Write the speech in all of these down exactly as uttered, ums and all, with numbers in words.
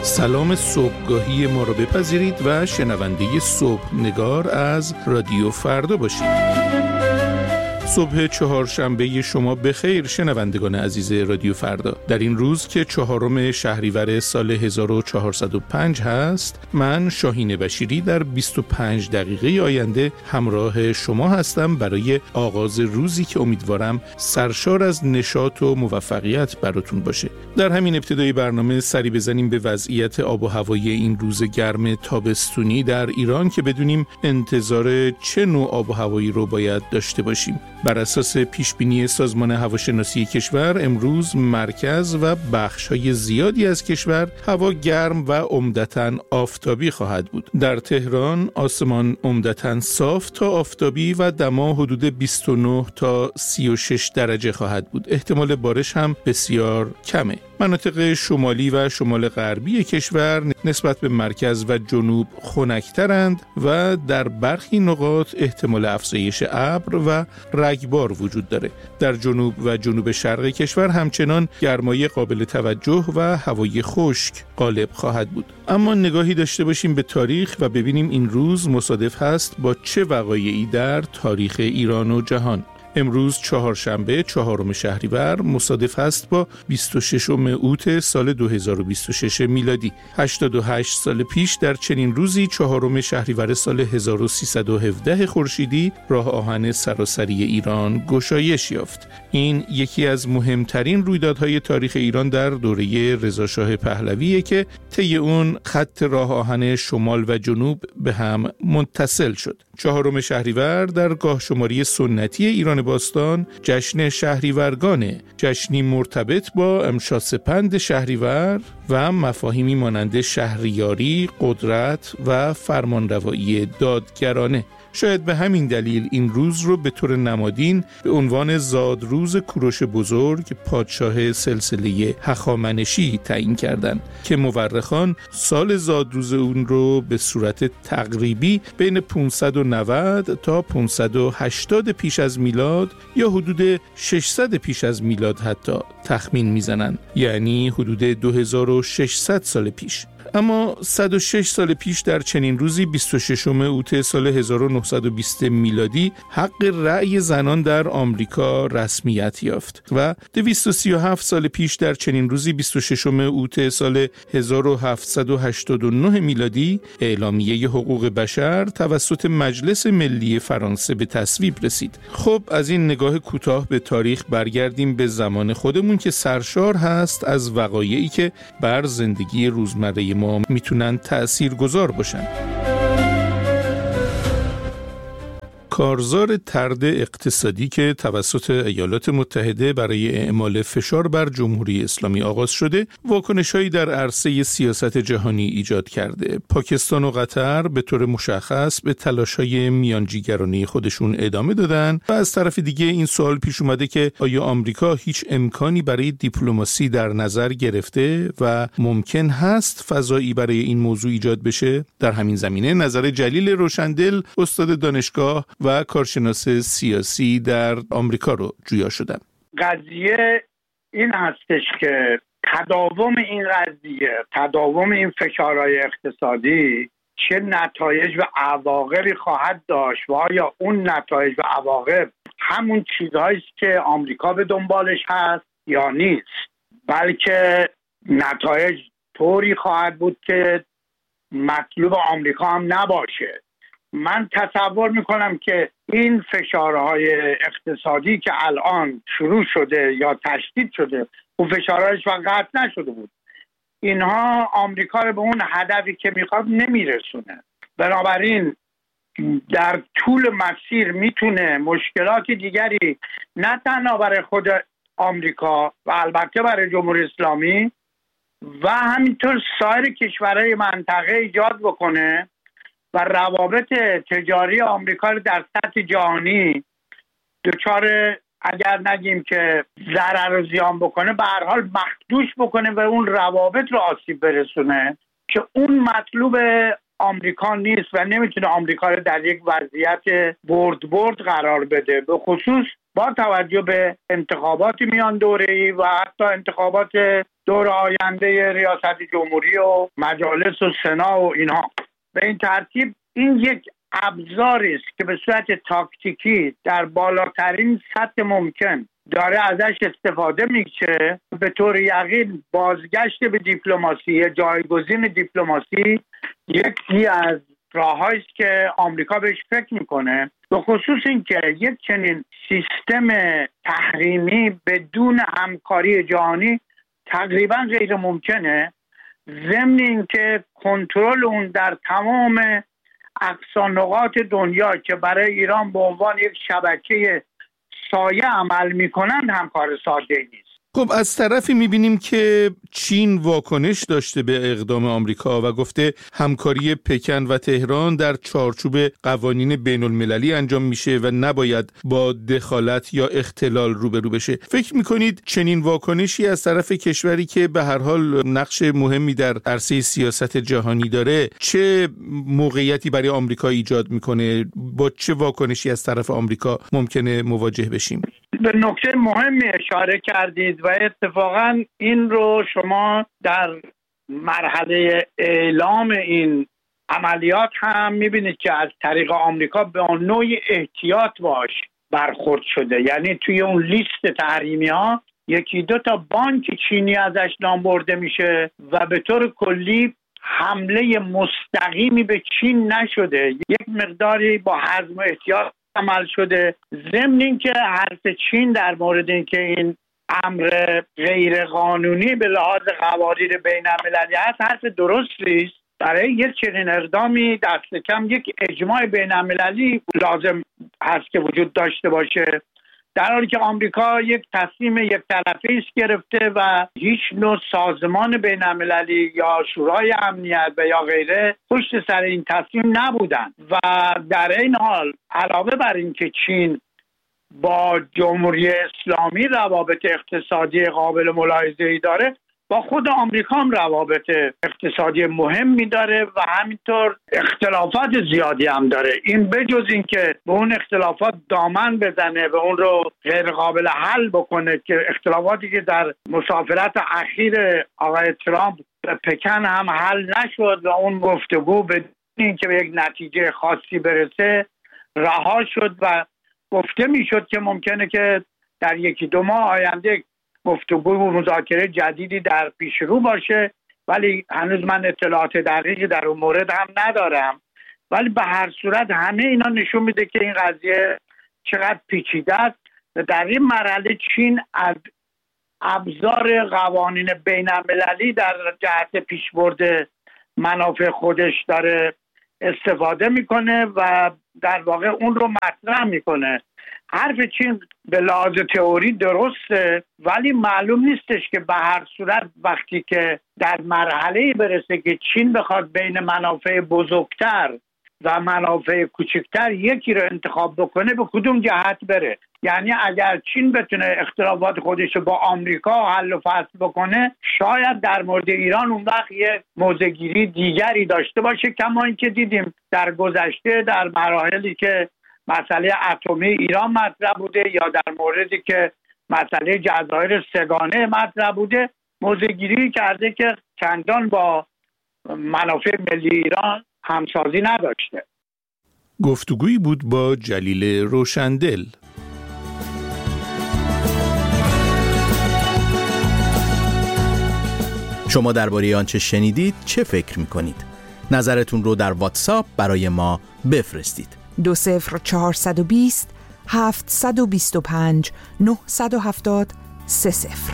سلام صبحگاهی ما رو بپذیرید و شنونده صبح نگار از رادیو فردا باشید. صبح چهارشنبه شما بخیر شنوندگان عزیز رادیو فردا. در این روز که چهارم شهریور سال هزار و چهارصد و پنج هست، من شاهین بشیری در بیست و پنج دقیقه آینده همراه شما هستم برای آغاز روزی که امیدوارم سرشار از نشاط و موفقیت براتون باشه. در همین ابتدای برنامه سری بزنیم به وضعیت آب و هوایی این روز گرم تابستونی در ایران که بدونیم انتظار چه نوع آب و هوایی رو باید داشته باشیم. بر اساس پیشبینی سازمان هواشناسی کشور امروز مرکز و بخش‌های زیادی از کشور هوا گرم و عمدتاً آفتابی خواهد بود. در تهران آسمان عمدتاً صاف تا آفتابی و دما حدود بیست و نه تا سی و شش درجه خواهد بود. احتمال بارش هم بسیار کمه. مناطق شمالی و شمال غربی کشور نسبت به مرکز و جنوب خنک‌ترند و در برخی نقاط احتمال افزایش ابر و رگبار وجود داره. در جنوب و جنوب شرق کشور همچنان گرمای قابل توجه و هوای خشک غالب خواهد بود. اما نگاهی داشته باشیم به تاریخ و ببینیم این روز مصادف هست با چه وقایعی در تاریخ ایران و جهان. امروز چهارشنبه چهارم شهریور مصادف هست با بیست و ششم اوت سال دو هزار و بیست و شش میلادی. هشتاد و هشت سال پیش در چنین روزی چهارم شهریور سال هزار و سیصد و هفده خورشیدی راه آهن سراسری ایران گشایش یافت. این یکی از مهمترین رویدادهای تاریخ ایران در دوره رضا شاه پهلویه که طی اون خط راه آهن شمال و جنوب به هم متصل شد. چهارم شهریور در گاه شماری سنتی ایران باستان جشن شهریورگانه، جشنی مرتبط با امشاسپند شهریور و مفاهیمی مانند شهریاری، قدرت و فرمانروایی دادگرانه. شاید به همین دلیل این روز رو به طور نمادین به عنوان زادروز کوروش بزرگ پادشاه سلسله هخامنشی تعیین کردند که مورخان سال زادروز اون رو به صورت تقریبی بین پانصد و نود تا پانصد و هشتاد پیش از میلاد یا حدود ششصد پیش از میلاد حتی تخمین میزنن، یعنی حدود دو هزار و ششصد سال پیش. اما صد و شش سال پیش در چنین روزی بیست و ششم اوت سال هزار و نهصد و بیست میلادی حق رأی زنان در آمریکا رسمیت یافت و دویست و سی و هفت سال پیش در چنین روزی بیست و ششم اوت سال هزار و هفتصد و هشتاد و نه میلادی اعلامیه حقوق بشر توسط مجلس ملی فرانسه به تصویب رسید. خب از این نگاه کوتاه به تاریخ برگردیم به زمان خودمون که سرشار هست از وقایعی که بر زندگی روزمره ما میتونن تأثیر گذار باشن. کارزار طرد اقتصادی که توسط ایالات متحده برای اعمال فشار بر جمهوری اسلامی آغاز شده، واکنش‌هایی در عرصه سیاست جهانی ایجاد کرده. پاکستان و قطر به طور مشخص به تلاش‌های میانجیگرانه خودشون ادامه دادن و از طرف دیگه این سوال پیش اومده که آیا آمریکا هیچ امکانی برای دیپلماسی در نظر گرفته و ممکن هست فضایی برای این موضوع ایجاد بشه؟ در همین زمینه نظر جلیل روشندل، استاد دانشگاه و کارشناس سیاسی در آمریکا رو جویا شدم. قضیه این هستش که تداوم این قضیه، تداوم این فشارهای اقتصادی چه نتایج و عواقبی خواهد داشت و آیا اون نتایج و عواقب همون چیزهایی است که آمریکا به دنبالش هست یا نیست، بلکه نتایج طوری خواهد بود که مطلوب آمریکا هم نباشه. من تصور میکنم که این فشارهای اقتصادی که الان شروع شده یا تشدید شده، اون فشارهایش وقت نشده بود، اینها آمریکا رو به اون هدفی که میخواد نمیرسونه. بنابراین در طول مسیر میتونه مشکلات دیگری نه تنها برای خود آمریکا و البته برای جمهوری اسلامی و همینطور سایر کشورهای منطقه ایجاد بکنه و روابط تجاری آمریکا رو در سطح جهانی دچار، اگر نگیم که ضرر و زیان بکنه، به هر حال مخدوش بکنه و اون روابط رو آسیب برسونه که اون مطلوب آمریکا نیست و نمیتونه آمریکا رو در یک وضعیت برد برد قرار بده. به خصوص با توجه به انتخابات میان دوره‌ای و حتی انتخابات دور آینده ریاست جمهوری و مجالس و سنا و اینها، به این ترتیب این یک ابزاری است که به صورت تاکتیکی در بالاترین سطح ممکن داره ازش استفاده میشه. به طور یقین بازگشت به دیپلماسی، جایگزین دیپلماسی یکی از راههایی است که آمریکا بهش فکر میکنه، به خصوص اینکه یک چنین سیستم تحریمی بدون همکاری جهانی تقریبا غیر ممکنه، ضمن اینکه کنترل اون در تمام اقصا نقاط دنیا که برای ایران به عنوان یک شبکه سایه عمل میکنند هم کار ساده نیست. خب از طرفی میبینیم که چین واکنش داشته به اقدام آمریکا و گفته همکاری پکن و تهران در چارچوب قوانین بین المللی انجام میشه و نباید با دخالت یا اختلال روبرو بشه. فکر میکنید چنین واکنشی از طرف کشوری که به هر حال نقش مهمی در عرصه سیاست جهانی داره چه موقعیتی برای آمریکا ایجاد میکنه؟ با چه واکنشی از طرف آمریکا ممکنه مواجه بشیم؟ به نکته مهمی اشاره کردید و اتفاقا این رو شما در مرحله اعلام این عملیات هم میبینید که از طریق آمریکا به نوعی احتیاط باش برخورد شده. یعنی توی اون لیست تحریمی ها یکی دو تا بانک چینی ازش نام برده میشه و به طور کلی حمله مستقیمی به چین نشده، یک مقداری با حزم و احتیاط عمل شده. ضمن اینکه حرف چین در مورد اینکه این امر غیر قانونی به لحاظ قوانین بین المللی هست حرف درستی است. برای یک چنین اقدامی دست کم یک اجماع بین المللی لازم هست که وجود داشته باشه، در حالی که آمریکا یک تصمیم یک طرفه است گرفته و هیچ نوع سازمان بین المللی یا شورای امنیت و یا غیره پشت سر این تصمیم نبودن. و در این حال علاوه بر این که چین با جمهوری اسلامی روابط اقتصادی قابل ملاحظه‌ای داره، با خود آمریکا هم روابط اقتصادی مهمی داره و همینطور اختلافات زیادی هم داره. این بجز این که به اون اختلافات دامن بزنه و اون رو غیر قابل حل بکنه، که اختلافاتی که در مسافرت اخیر آقای ترامپ به پکن هم حل نشد و اون گفتگو به این که به یک نتیجه خاصی برسه رها شد و گفته میشد که ممکنه که در یکی دو ماه آینده گفتگو و مذاکره جدیدی در پیش رو باشه، ولی هنوز من اطلاعات دقیقی در اون مورد هم ندارم. ولی به هر صورت همه اینا نشون میده که این قضیه چقدر پیچیده است. در این مرحله چین از ابزار قوانین بین المللی در جهت پیشبرد منافع خودش داره استفاده میکنه و در واقع اون رو مطرح میکنه. حرف چین به لحاظ تئوری درسته، ولی معلوم نیستش که به هر صورت وقتی که در مرحله برسه که چین بخواد بین منافع بزرگتر و منافع کوچکتر یکی رو انتخاب بکنه به کدوم جهت بره. یعنی اگر چین بتونه اختلافات خودش رو با آمریکا حل و فصل بکنه، شاید در مورد ایران اون وقت یه موضع‌گیری دیگری داشته باشه، کما اینکه دیدیم در گذشته در مراحلی که مسئله اتمی ایران مطرح بوده یا در موردی که مسئله جزایر سگانه مطرح بوده، موضع‌گیری کرده که چندان با منافع ملی ایران همسازی نداشته. گفتگویی بود با جلیل روشندل. شما درباره آنچه شنیدید چه فکر می‌کنید؟ نظرتون رو در واتساپ برای ما بفرستید. دو صفر چهارصد و بیست هفتصد و بیست و پنج نهصد و هفتاد سه صفر.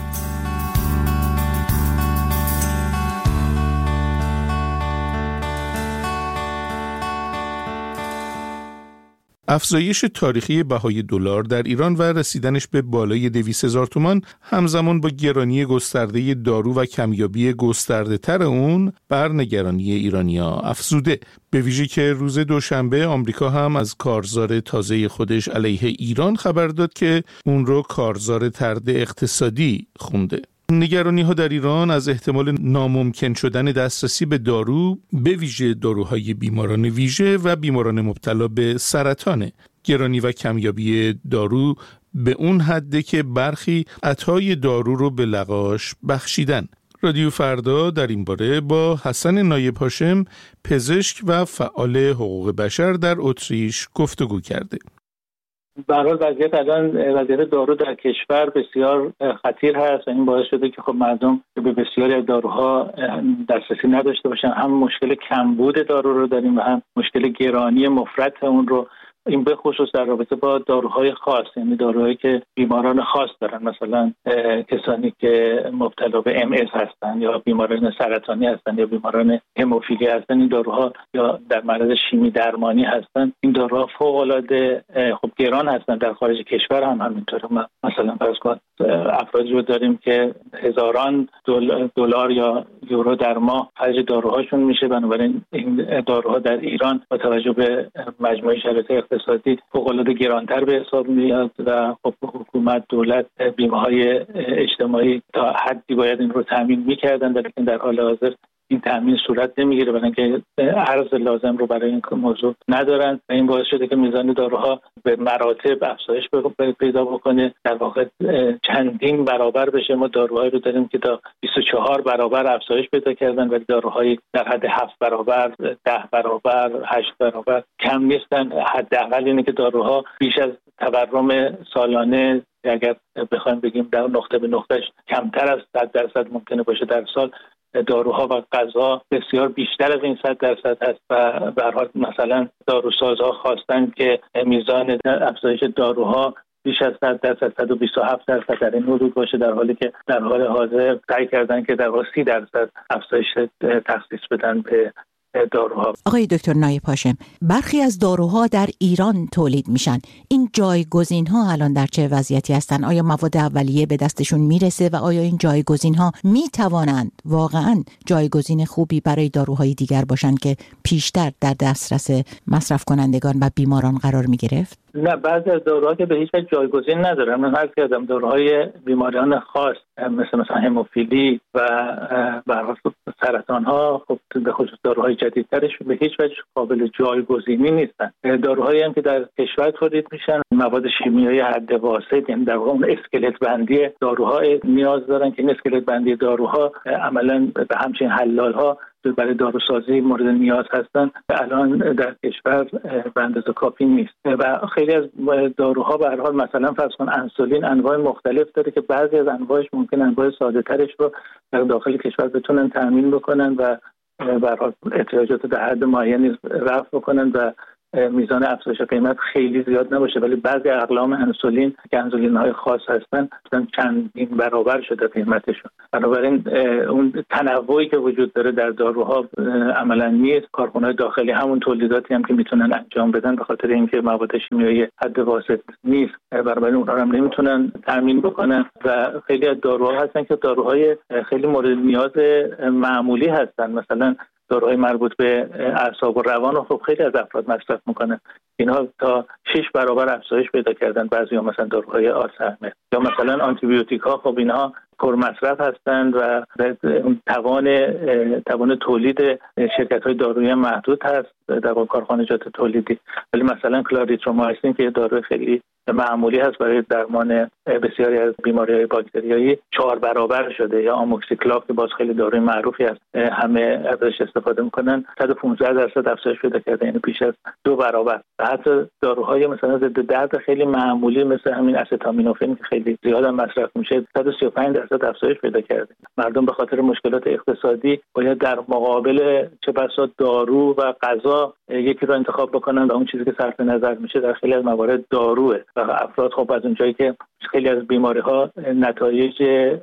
افزایش تاریخی بهای دلار در ایران و رسیدنش به بالای دویست هزار تومان همزمان با گرانی گسترده دارو و کمیابی گسترده تر اون بر نگرانی ایرانی‌ها افزوده. به ویژه که روز دوشنبه آمریکا هم از کارزار تازه خودش علیه ایران خبر داد که اون رو کارزار طرد اقتصادی خونده. نگرانی ها در ایران از احتمال ناممکن شدن دسترسی به دارو، به ویژه داروهای بیماران ویژه و بیماران مبتلا به سرطانه. گرانی و کمیابی دارو به اون حده که برخی عطای دارو رو به لقاش بخشیدن. رادیو فردا در این باره با حسن نایب هاشم، پزشک و فعال حقوق بشر در اتریش گفتگو کرده. به هر حال وضعیت الان وضعیت دارو در کشور بسیار خطیر هست و این باعث شده که خب مردم به بسیاری از داروها دسترسی نداشته باشن. هم مشکل کمبود دارو رو داریم و هم مشکل گرانی مفرط اون رو، این به خصوص در رابطه با داروهای خاص، یعنی داروهایی که بیماران خاص دارن، مثلا کسانی که مبتلا به ام اس هستن یا بیماران سرطانی هستن یا بیماران هموفیلی هستن، این داروها یا در معرض شیمی درمانی هستن. این داروها فوق العاده خب گران هستن. در خارج کشور هم همینطوره. مثلا فرض کن افرادی رو داریم که هزاران دلار یا یورو در ماه خرج داروهاشون میشه. بنابراین این داروها در ایران با توجه به مجموعه شرایط اقتصادی فوق‌العاده گرانتر به حساب میاد و خب حکومت، دولت، بیمه‌های اجتماعی تا حدی باید این رو تامین می‌کردن، ولی در حال حاضر این تامین صورت نمیگیره، برای اینکه ارز لازم رو برای این موضوع ندارن و این باعث شده که میزان داروها به مراتب افزایش پیدا بکنه، در واقع چندین برابر بشه. ما داروهایی رو داریم که تا بیست و چهار برابر افزایش پیدا کردن، ولی داروهایی در حد هفت برابر، ده برابر، هشت برابر کم نیستن. حداقل اینه که داروها بیش از تورم سالانه، اگر بخوایم بگیم در نقطه به نقطهش کمتر از صد درصد ممکنه باشه در سال، داروها و غذا بسیار بیشتر از این صد درصد هست و به هر حال مثلا داروسازها خواستن که میزان افزایش داروها بیش از صد درصد، صد و بیست و هفت درصد در این حدود باشه، در حالی که در حال حاضر سعی کردن که در واقع سی درصد افزایش تخصیص بدن به داروها. آقای دکتر نایب هاشم، برخی از داروها در ایران تولید میشن. این جایگزین ها الان در چه وضعیتی هستن؟ آیا مواد اولیه به دستشون میرسه و آیا این جایگزین ها میتوانند واقعا جایگزین خوبی برای داروهای دیگر باشن که پیشتر در دسترس مصرف کنندگان و بیماران قرار میگرفت؟ نه، بعضی از داروها که به هیچ وجه جایگزین ندارن. من عرض کردم داروهای بیماریان خاص مثل مثلا هموفیلی و برای سرطان ها، خب به خصوص داروهای جدیدترش به هیچ وجه قابل جایگزینی نیستن. داروهایی هم که در کشور تولید میشن مواد شیمیایی حد واسط، یعنی در واقع اون اسکلت بندی داروها نیاز دارن که این اسکلت بندی داروها عملاً به همچین حلال ها برای داروسازی مورد نیاز هستن، الان در کشور به اندازه کافی نیست و خیلی از داروها به هر حال مثلا فرض کن انسولین انواع مختلف داره که بعضی از انواعش ممکن انواع ساده ترش رو در داخل کشور بتونن تامین بکنن و به هر حال احتیاجات در حد معینی رفع بکنن و میزان افزایش قیمت خیلی زیاد نباشه. ولی بعضی اقلام انسولین که انسولین‌های خاص هستن مثلا چندین برابر شده قیمتشون. بنابراین اون تنوعی که وجود داره در داروها عملاً نیست. کارخانه‌های داخلی همون تولیداتی هم که میتونن انجام بدن به خاطر اینکه مواد شیمیایی حد واسط نیست، بنابراین اونها هم نمیتونن تامین بکنن و خیلی از داروها هستن که داروهای خیلی مورد نیاز معمولی هستن، مثلا داروهای مربوط به اعصاب و روان رو خب خیلی از افراد مصرف میکنن. اینها تا شش برابر افزایش پیدا کردن. بعضی ها مثلا داروهای آلزایمر یا مثلا آنتی بیوتیک ها، خب اینها پرمصرف هستند و توان توان تولید شرکت‌های دارویی محدود هست در واقع کارخانجات تولیدی. ولی مثلا کلاریترومایسین که داروی خیلی معمولی هست برای درمان بسیاری از بیماری‌های باکتریایی چهار برابر شده، یا آموکسیکلاو که باز خیلی داروی معروفی است همه ازش استفاده میکنن، صد و پانزده درصد افزایش پیدا کرده، یعنی بیش از دو برابر. و حتی داروهای مثلا ضد درد خیلی معمولی مثل همین استامینوفن که خیلی زیاد هم مصرف میشه صد و سی و پنج درصد افزایش پیدا کرده. مردم به خاطر مشکلات اقتصادی باید در مقابل چه بسا دارو و غذا یکی رو انتخاب بکنن و اون چیزی که صرف نظر میشه در خیلی از موارد داروه و افراد خب از اونجایی که خیلی از بیماری‌ها نتایج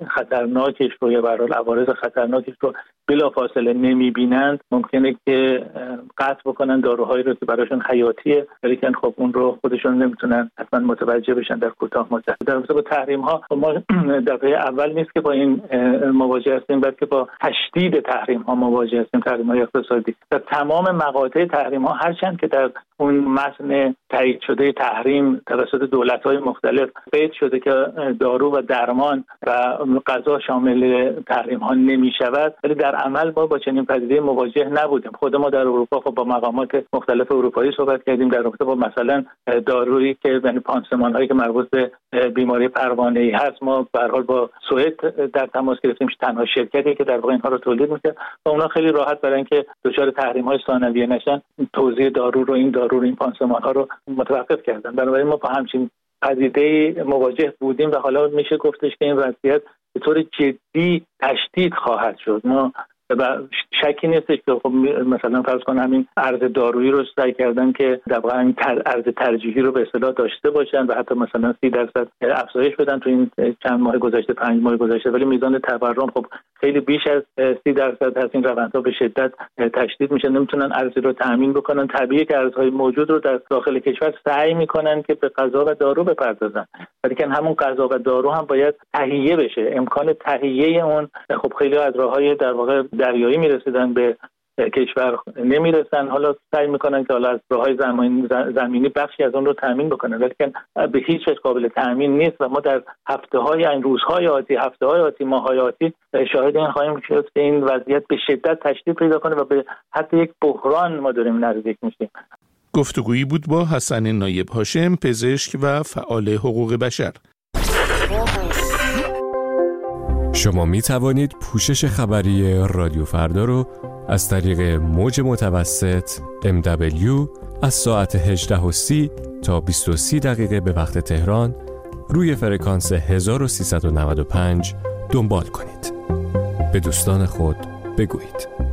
خطرناکش رو یا به هر حال عوارض خطرناکش رو بلافاصله نمی‌بینند، ممکنه که قطع بکنن داروهایی رو که براشون حیاتیه، ولی که خب اون رو خودشون نمیتونن حتما متوجه بشن در کوتاه مدت. در رابطه با تحریم‌ها ما دفعه اول نیست که با این مواجه هستیم، بلکه با تشدید تحریم‌ها مواجه هستیم، تحریم‌های اقتصادی. در تمام مقاطع تحریم‌ها هرچند که در اون متن تایید شده تحریم توسط دولت‌های مختلف قید شده که دارو و درمان و غذا شامل تحریم‌ها نمی‌شود، ولی در عمل ما با چنین پدیده مواجه نبودیم. خود ما در اروپا خب با مقامات مختلف اروپایی صحبت کردیم در رابطه با مثلا دارویی که یعنی پانسمان‌هایی که مربوط به بیماری پروانه‌ای هست. ما به هر حال با سوئد در تماس گرفتیم، تنها شرکتی که در واقع اینها رو تولید می‌کنه و اونا خیلی راحت برای اینکه دچار تحریم‌های ثانویه نشن توزیع دارو رو این دارو رو این پانسمان‌ها رو متوقف کردن. بنابراین ما با همچین پدیده مواجه بودیم و حالا میشه گفتش که این وضعیت به طور جدی تشدید خواهد شد. ما و شکی نیستش که خب مثلا فرض کن همین ارز دارویی رو سعی کردن که در واقع همین تر ارز ترجیحی رو به اصطلاح داشته باشن و حتی مثلا سی درصد افزایش بدن تو این چند ماه گذشته، پنج ماه گذشته، ولی میزان تورم خب خیلی بیش از سی درصد هست. این روندها به شدت تشدید میشه، نمیتونن ارزی رو تامین بکنن. طبیعیه که ارزهای موجود رو در داخل کشور سعی میکنن که به غذا و دارو بپردازن، ولی که همون غذا و دارو هم باید تهیه بشه. امکان تهیه اون خب خیلی از راههای در واقع دریایی میرسیدن به کشور نمیرسن، حالا سعی میکنن که حالا از راههای زمینی زمینی بخشی از اون رو تامین بکنن، ولی که به هیچ وجه قابل تامین نیست و ما در هفته‌های این روزهای آتی، هفته‌های آتی، ماه‌های آتی شاهد این خواهیم شد که این وضعیت به شدت تشدید پیدا کنه و به حتی یک بحران ما داریم نزدیک میشیم. گفتگویی بود با حسن نایب هاشم، پزشک و فعال حقوق بشر. شما می توانید پوشش خبری رادیو فردا رو از طریق موج متوسط ام دبلیو از ساعت هجده و سی تا بیست و سه دقیقه به وقت تهران روی فرکانس هزار و سیصد و نود و پنج دنبال کنید. به دوستان خود بگویید.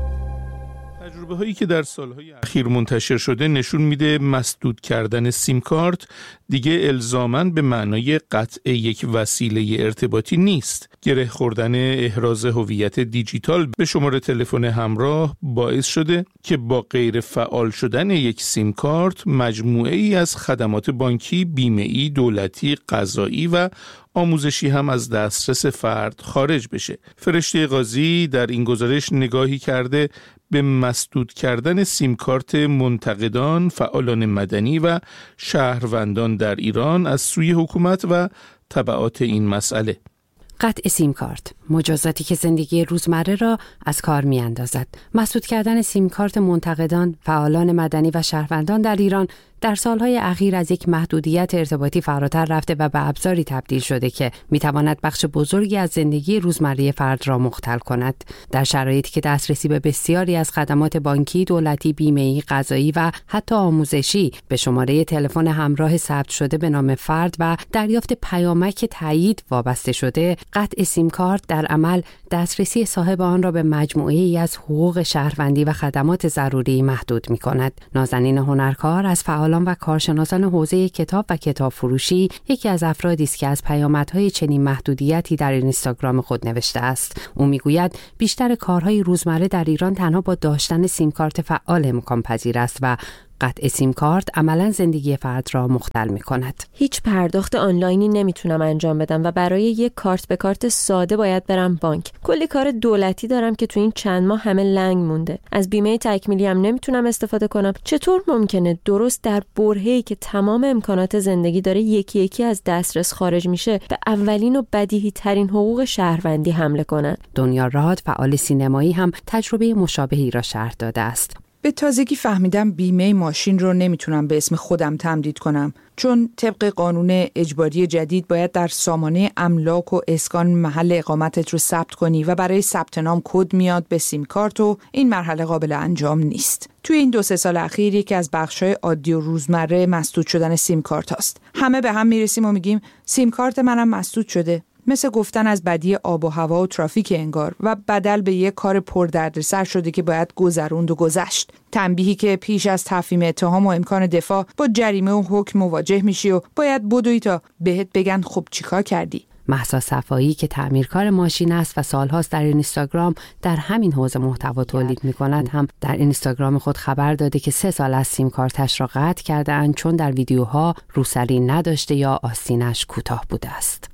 تجربه هایی که در سالهای اخیر منتشر شده نشون میده مسدود کردن سیم کارت دیگه الزاماً به معنای قطع یک وسیله ارتباطی نیست. گره خوردن احراز هویت دیجیتال به شماره تلفن همراه باعث شده که با غیر فعال شدن یک سیم کارت مجموعه ای از خدمات بانکی، بیمه‌ای، دولتی، قضایی و آموزشی هم از دسترس فرد خارج بشه. فرشته قاضی در این گزارش نگاهی کرده به مسدود کردن سیم کارت منتقدان، فعالان مدنی و شهروندان در ایران از سوی حکومت و تبعات این مسئله. قطع سیم کارت، مجازاتی که زندگی روزمره را از کار می اندازد. مسدود کردن سیم کارت منتقدان، فعالان مدنی و شهروندان در ایران در سالهای اخیر از یک محدودیت ارتباطی فراتر رفته و به ابزاری تبدیل شده که میتواند بخش بزرگی از زندگی روزمره فرد را مختل کند. در شرایطی که دسترسی به بسیاری از خدمات بانکی، دولتی، بیمه‌ای، قضایی و حتی آموزشی به شماره تلفن همراه ثبت شده به نام فرد و دریافت پیامک تایید وابسته شده، قطع سیم کارت در عمل دسترسی صاحب آن را به مجموعه‌ای از حقوق شهروندی و خدمات ضروری محدود می‌کند. نازنین هنرکار از فعال و کارشناسان حوزه کتاب و کتاب فروشی یکی از افرادی است که از پیامدهای چنین محدودیتی در اینستاگرام خود نوشته است. او میگوید بیشتر کارهای روزمره در ایران تنها با داشتن سیم کارت فعال امکان پذیر است و قطع سیم کارت عملاً زندگی فرد را مختل می‌کند. هیچ پرداخت آنلاینی نمیتونم انجام بدم و برای یک کارت به کارت ساده باید برم بانک. کلی کار دولتی دارم که تو این چند ماه همه لنگ مونده. از بیمه تکمیلی هم نمیتونم استفاده کنم. چطور ممکنه درست در برهه‌ای که تمام امکانات زندگی داره یکی یکی از دسترس خارج میشه به اولین و بدیهی ترین حقوق شهروندی حمله کنن؟ دنیا راد، فعال سینمایی، هم تجربه مشابهی را شرح داده است. به تازگی فهمیدم بیمه ماشین رو نمیتونم به اسم خودم تمدید کنم، چون طبق قانون اجباری جدید باید در سامانه املاک و اسکان محل اقامتت رو ثبت کنی و برای ثبت نام کد میاد به سیم کارت و این مرحله قابل انجام نیست. توی این دو سه سال اخیر یکی از بخش‌های عادی و روزمره مسدود شدن سیم کارت هاست. همه به هم میرسیم و میگیم سیم کارت منم مسدود شده. مثل گفتن از بدی آب و هوا و ترافیک انگار و بدل به یک کار پردردسر شده که باید گذروند و گذشت. تنبیهی که پیش از تفهیم اتهام و امکان دفاع با جریمه و حکم مواجه میشی و باید بدوی تا بهت بگن خب چیکار کردی. مهسا صفایی که تعمیرکار ماشین است و سالهاست در اینستاگرام در همین حوزه محتوا تولید می‌کند، هم در اینستاگرام خود خبر داده که سه سال از سیم کارتش را قطع کرده‌اند چون در ویدیوها روسری نداشته یا آستینش کوتاه بوده است.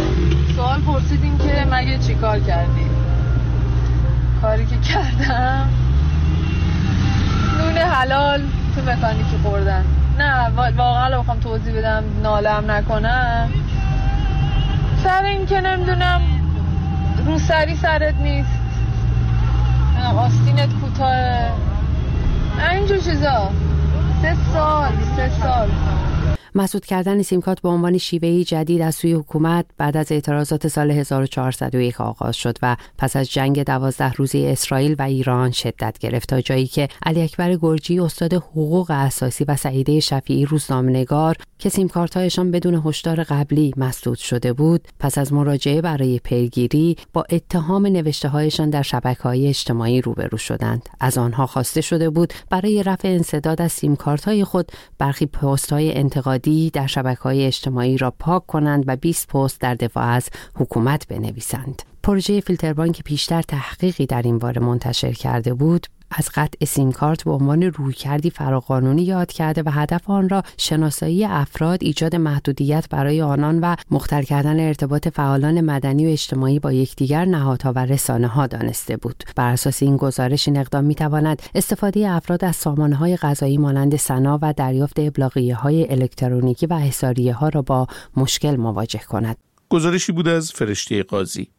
سوال پرسیدین که مگه چی کار کردی؟ کاری که کردم نون حلال تو مکانیکی خوردن. نه واقعا بخوام توضیح بدم ناله هم نکنم سر این که نمیدونم روسری سرت نیست، آستینت کوتاه، اینجور چیزا. سه سال سه سال مسدود کردن سیمکارت به عنوان شیوهی جدید از سوی حکومت بعد از اعتراضات سال هزار و چهارصد و یک آغاز شد و پس از جنگ دوازده روزه اسرائیل و ایران شدت گرفت، تا جایی که علی اکبر گرجی استاد حقوق اساسی و سعیده شفیعی روزنامه‌نگار که سیمکارت‌هایشان بدون هشدار قبلی مسدود شده بود، پس از مراجعه برای پیگیری با اتهام نوشته‌هایشان در شبکه‌های اجتماعی روبرو شدند. از آنها خواسته شده بود برای رفع انسداد از سیمکارت‌های خود برخی پست‌های انتقادی در شبکه‌های اجتماعی را پاک کنند و بیست پست در دفاع از حکومت بنویسند. پروژه فیلتربانک پیشتر تحقیقی در این باره منتشر کرده بود، از قطع سیمکارت به عنوان رویکردی فراقانونی یاد کرده و هدف آن را شناسایی افراد، ایجاد محدودیت برای آنان و مختل کردن ارتباط فعالان مدنی و اجتماعی با یکدیگر، نهادها و رسانه‌ها دانسته بود. بر اساس این گزارش این اقدام می‌تواند استفاده افراد از سامانه‌های قضایی مانند سنا و دریافت ابلاغیه‌های الکترونیکی و احضاریه‌ها را با مشکل مواجه کند. گزارشی بود از فرشته قاضی.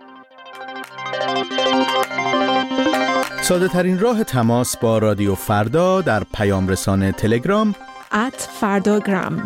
ساده ترین راه تماس با رادیو فردا در پیام رسانه تلگرام ات فرداگرام.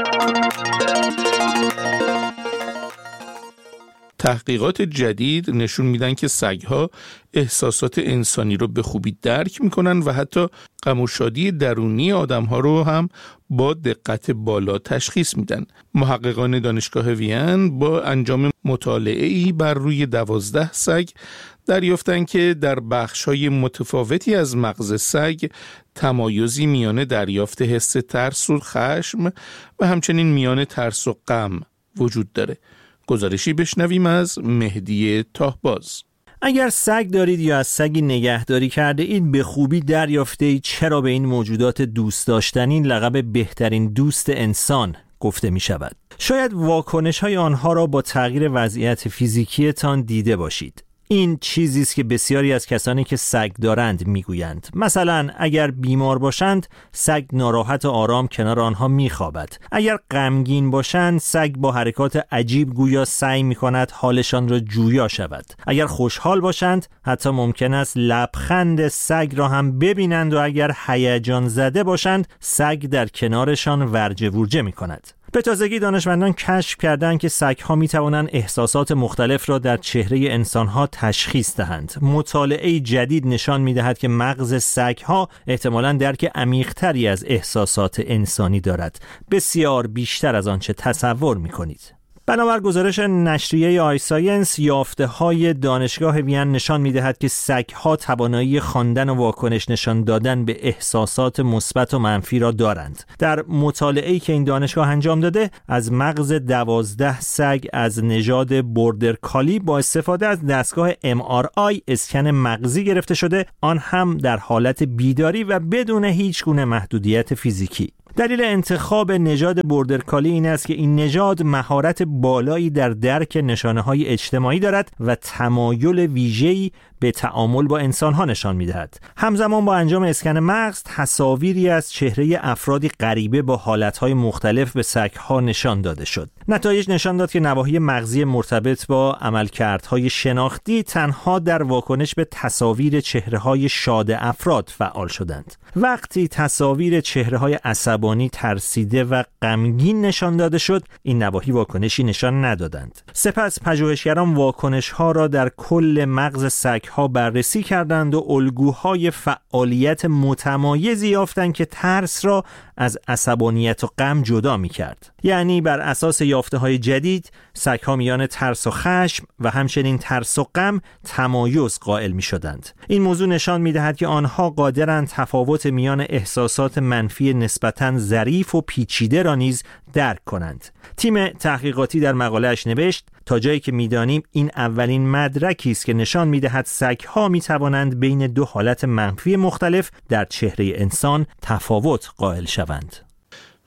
تحقیقات جدید نشون میدن که سگ‌ها احساسات انسانی رو به خوبی درک میکنن و حتی غم و شادی درونی آدم‌ها رو هم با دقت بالا تشخیص میدن. محققان دانشگاه وین با انجام مطالعه‌ای بر روی دوازده سگ دریافتن که در بخش‌های متفاوتی از مغز سگ تمایزی میان دریافت حس ترس و خشم و همچنین میان ترس و غم وجود داره. گزارشی بشنویم از مهدی تاهباز. اگر سگ دارید یا از سگی نگهداری کرده اید، به خوبی دریافته اید چرا به این موجودات دوست داشتنی لقب بهترین دوست انسان گفته می شود. شاید واکنش های آنها را با تغییر وضعیت فیزیکیتان دیده باشید. این چیزی است که بسیاری از کسانی که سگ دارند میگویند. مثلا اگر بیمار باشند، سگ ناراحت و آرام کنار آنها میخوابد. اگر غمگین باشند، سگ با حرکات عجیب گویا سعی میکند حالشان را جویا شود. اگر خوشحال باشند، حتی ممکن است لبخند سگ را هم ببینند و اگر هیجان زده باشند، سگ در کنارشان ورجه ورجه میکند. به تازگی دانشمندان کشف کردند که سگ‌ها می‌توانند احساسات مختلف را در چهره انسان‌ها تشخیص دهند. مطالعه جدید نشان می‌دهد که مغز سگ‌ها احتمالاً درک عمیق‌تری از احساسات انسانی دارد، بسیار بیشتر از آنچه تصور می‌کنید. بنابر گزارش نشریه آی ساینس، یافته‌های دانشگاه وین نشان می‌دهد که سگ‌ها توانایی خواندن و واکنش نشان دادن به احساسات مثبت و منفی را دارند. در مطالعه‌ای که این دانشگاه انجام داده، از مغز دوازده سگ از نژاد بوردر کالی با استفاده از دستگاه ام آر آی اسکن مغزی گرفته شده، آن هم در حالت بیداری و بدون هیچ گونه محدودیت فیزیکی. دلیل انتخاب نژاد بوردر کالی این است که این نژاد مهارت بالایی در درک نشانه‌های اجتماعی دارد و تمایل ویژه‌ای به تعامل با انسان‌ها نشان می‌دهد. همزمان با انجام اسکن مغز، تصاویری از چهره افرادی غریبه با حالت‌های مختلف به سگ‌ها نشان داده شد. نتایج نشان داد که نواحی مغزی مرتبط با عملکردهای شناختی تنها در واکنش به تصاویر چهره‌های شاد افراد فعال شدند. وقتی تصاویر چهره‌های عصبانی، ترسیده و غمگین نشان داده شد، این نواحی واکنشی نشان ندادند. سپس پژوهشگران واکنش‌ها را در کل مغز سگ‌ها بررسی کردند و الگوهای فعالیت متمایزی یافتند که ترس را از عصبانیت و غم جدا می‌کرد. یعنی بر اساس یافته‌های جدید، سگ‌ها میان ترس و خشم و همچنین ترس و غم تمایز قائل می‌شدند. این موضوع نشان می‌دهد که آنها قادرند تفاوت میان احساسات منفی نسبتاً ظریف و پیچیده را نیز درک کنند. تیم تحقیقاتی در مقاله‌اش نوشت: تا جایی که می‌دانیم این اولین مدرکی است که نشان می‌دهد سگ‌ها می‌توانند بین دو حالت منفی مختلف در چهره انسان تفاوت قائل شوند.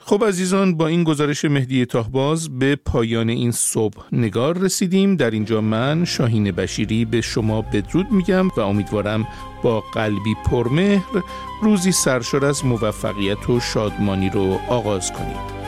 خب عزیزان، با این گزارش مهدی تاهباز به پایان این صبح نگار رسیدیم. در اینجا من شاهین بشیری به شما بدرود میگم و امیدوارم با قلبی پرمهر روزی سرشار از موفقیت و شادمانی رو آغاز کنید.